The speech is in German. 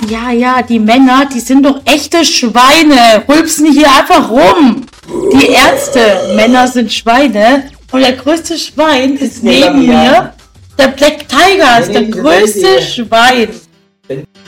Ja, die Männer, die sind doch echte Schweine. Rülpsen hier einfach rum. Die Ärzte, Männer sind Schweine. Und der größte Schwein ist neben mir. Der Black Tiger ist der größte Schwein.